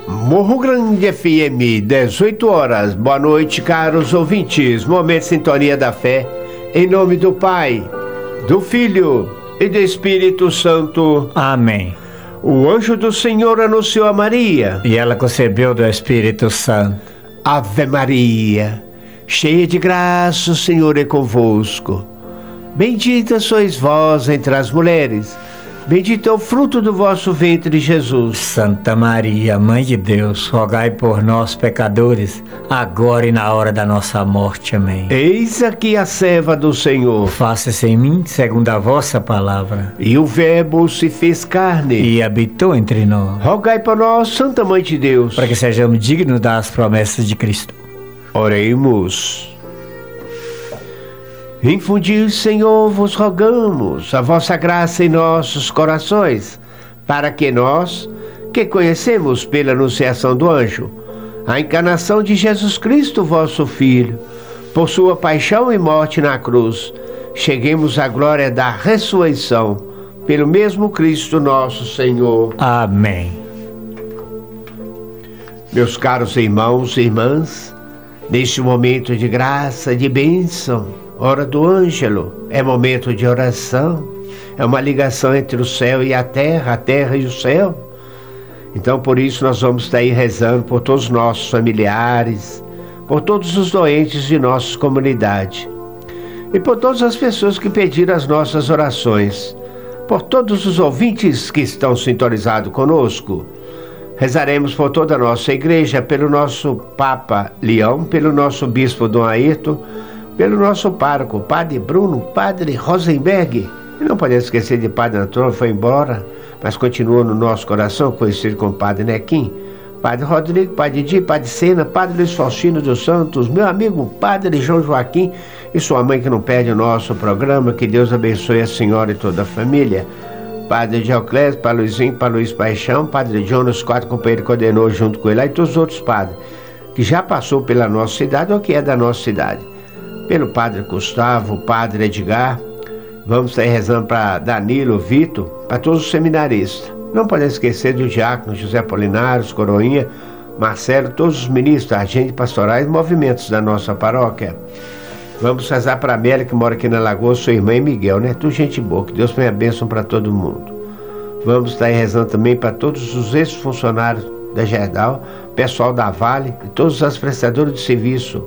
Morro Grande FM, 18 horas. Boa noite, caros ouvintes. Momento de sintonia da fé. Em nome do Pai, do Filho e do Espírito Santo. Amém. O anjo do Senhor anunciou a Maria. E ela concebeu do Espírito Santo. Ave Maria, cheia de graça, o Senhor é convosco. Bendita sois vós entre as mulheres. Bendito é o fruto do vosso ventre, Jesus. Santa Maria, Mãe de Deus, rogai por nós, pecadores, agora e na hora da nossa morte. Amém. Eis aqui a serva do Senhor. Faça-se em mim, segundo a vossa palavra. E o Verbo se fez carne E habitou entre nós. Rogai por nós, Santa Mãe de Deus, Para que sejamos dignos das promessas de Cristo. Oremos. Infundi, Senhor, vos rogamos a vossa graça em nossos corações, para que nós, que conhecemos pela anunciação do anjo, a encarnação de Jesus Cristo, vosso Filho, por sua paixão e morte na cruz, cheguemos à glória da ressurreição, pelo mesmo Cristo nosso Senhor. Amém. Meus caros irmãos e irmãs, neste momento de graça, de bênção, hora do ângelo, é momento de oração, é uma ligação entre o céu e a terra e o céu. Então por isso nós vamos estar aí rezando por todos os nossos familiares, por todos os doentes de nossa comunidade e por todas as pessoas que pediram as nossas orações, por todos os ouvintes que estão sintonizados conosco. Rezaremos por toda a nossa igreja, pelo nosso Papa Leão, pelo nosso Bispo Dom Ayrton, pelo nosso pároco, Padre Bruno, Padre Rosenberg. E não podemos esquecer de Padre Antônio, foi embora, mas continua no nosso coração, conhecido como Padre Nequim, Padre Rodrigo, Padre Di, Padre Sena, Padre Luiz Faustino dos Santos, meu amigo Padre João Joaquim e sua mãe que não perde o nosso programa. Que Deus abençoe a senhora e toda a família. Padre Dioclésio, Padre Luizinho, Padre Luiz Paixão, Padre Jonas, 4 companheiros que coordenou junto com ele, e todos os outros padres que já passou pela nossa cidade ou que é da nossa cidade. Pelo Padre Gustavo, o Padre Edgar, vamos estar rezando para Danilo, Vitor, para todos os seminaristas. Não podemos esquecer do diácono José Apolinário, Coroinha, Marcelo, todos os ministros, agentes pastorais e movimentos da nossa paróquia. Vamos rezar para a Amélia, que mora aqui na Lagoa, sua irmã e Miguel, né? Tudo gente boa, que Deus tenha bênção para todo mundo. Vamos estar rezando também para todos os ex-funcionários da Gerdau, pessoal da Vale e todos os prestadores de serviço,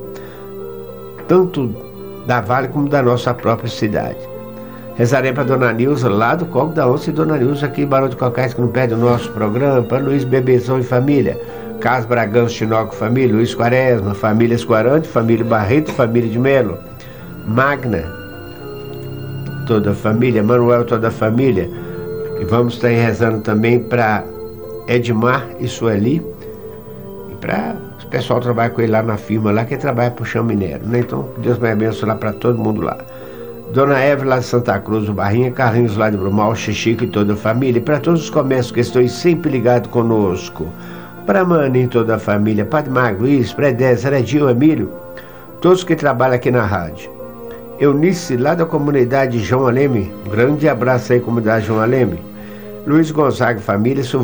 tanto da Vale como da nossa própria cidade. Rezarei para Dona Nilza, lá do Coco da Onça, e Dona Nilza aqui, Barão de Cocais, que não perde o nosso programa, para Luiz Bebezão e família, Carlos Bragança, Tinoco família, Luiz Quaresma, família Esquarante, família Barreto, família de Melo, Magna, toda a família, Manuel, toda a família. E vamos estar rezando também para Edmar e Sueli, e para o pessoal que trabalha com ele lá na firma, lá que trabalha para o chão minério, né? Então, Deus me abençoe lá para todo mundo lá. Dona Eva lá de Santa Cruz do Barrinha, Carlinhos lá de Brumal, Xixico e toda a família, e para todos os comércios que estão sempre ligados conosco. Para a Mana e toda a família, Padre Magro, Luiz, Predez, Redil, Emílio, todos que trabalham aqui na rádio. Eunice, lá da comunidade João Aleme, um grande abraço aí, comunidade João Aleme. Luiz Gonzaga, família,